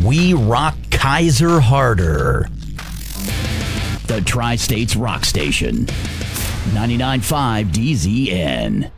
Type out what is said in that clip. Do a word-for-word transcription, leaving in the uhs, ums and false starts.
We rock Kaiser harder. The Tri-States Rock Station. ninety-nine point five D Z N.